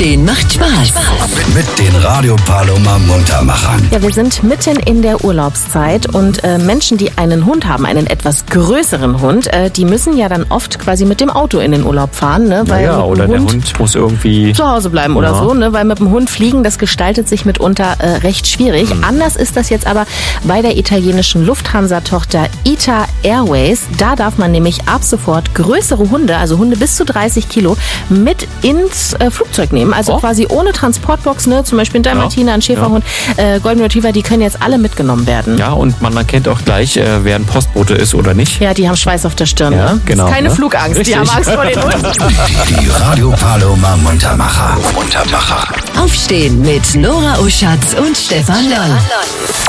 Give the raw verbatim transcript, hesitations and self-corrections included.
Aufstehen macht Spaß. Mit den Radio Paloma Muntermachern. Ja, wir sind mitten in der Urlaubszeit und äh, Menschen, die einen Hund haben, einen etwas größeren Hund, äh, die müssen ja dann oft quasi mit dem Auto in den Urlaub fahren, ne? Weil ja, oder Hund der Hund muss irgendwie zu Hause bleiben ja. oder so, ne? Weil mit dem Hund fliegen, das gestaltet sich mitunter äh, recht schwierig. Mhm. Anders ist das jetzt aber bei der italienischen Lufthansa-Tochter ITA Airways. Da darf man nämlich ab sofort größere Hunde, also Hunde bis zu dreißig Kilo, mit ins äh, Flugzeug nehmen. Also oh. quasi ohne Transportbox, ne? Zum Beispiel ein Dalmatiner, ein Schäferhund, ja. äh, Golden Retriever, die können jetzt alle mitgenommen werden. Ja, und man erkennt auch gleich, äh, wer ein Postbote ist oder nicht. Ja, die haben Schweiß auf der Stirn. Ja, ne? genau, das ist keine ne? Flugangst, Richtig. die haben Angst vor den Hunden. Die, die Radio Paloma Muntermacher. Muntermacher. Aufstehen mit Nora Oschatz und Stefan Loll.